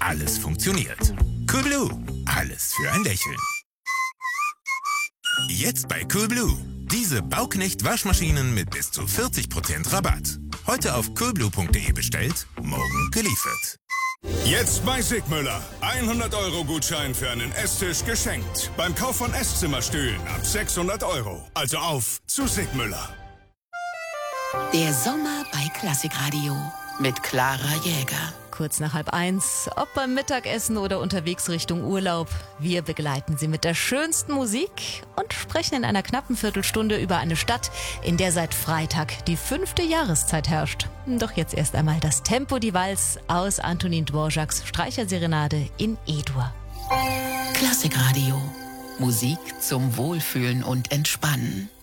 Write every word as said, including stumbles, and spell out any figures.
alles funktioniert. Coolblue, alles für ein Lächeln. Jetzt bei Coolblue. Diese Bauknecht-Waschmaschinen mit bis zu vierzig Prozent Rabatt. Heute auf coolblue punkt de bestellt, morgen geliefert. Jetzt bei Sigmüller. hundert Euro Gutschein für einen Esstisch geschenkt. Beim Kauf von Esszimmerstühlen ab sechshundert Euro. Also auf zu Sigmüller. Der Sommer bei Klassikradio mit Clara Jäger. Kurz nach halb eins, ob beim Mittagessen oder unterwegs Richtung Urlaub. Wir begleiten Sie mit der schönsten Musik und sprechen in einer knappen Viertelstunde über eine Stadt, in der seit Freitag die fünfte Jahreszeit herrscht. Doch jetzt erst einmal das Tempo die Vals aus Antonin Dvořáks Streicherserenade in E-Dur. Klassikradio. Musik zum Wohlfühlen und Entspannen.